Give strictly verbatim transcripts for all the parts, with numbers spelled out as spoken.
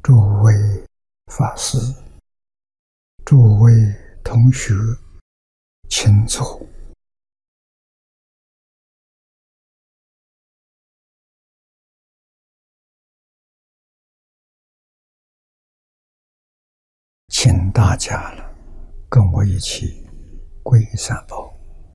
诸位法师、诸位同学，请坐。请大家了，跟我一起皈三宝。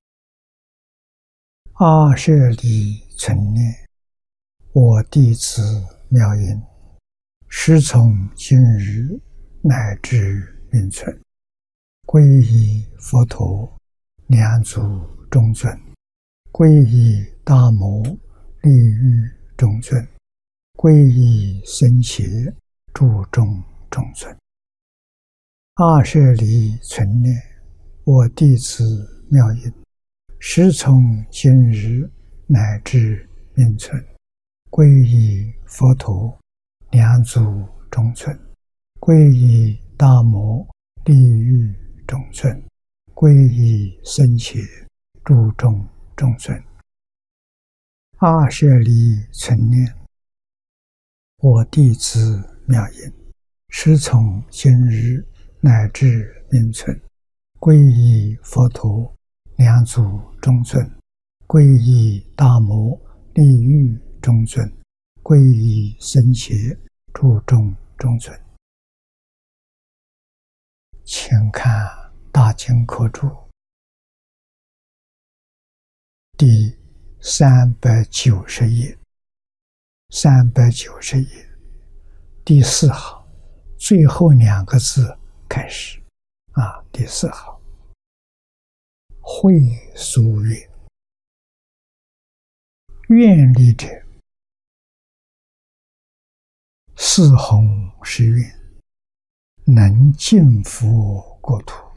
阿舍利存念，我弟子妙音，师从今日乃至命存，皈依佛陀、两足中尊，皈依大摩利欲中尊，皈依僧伽注中中尊。阿舍利存念，我弟子妙音，师从今日乃至命存，皈依佛陀、两足中尊，皈依大摩利欲中尊，皈依僧伽注中中尊。阿舍利存念，我弟子妙音，师从今日乃至命存，皈依佛陀、两足中尊，皈依大摩利欲中尊，皈依僧伽注中中尊。请看大经科注第三百九十页，三百九十页第四行最后两个字开始啊，第四行，会所愿，愿力者，四弘誓愿，能尽佛国土，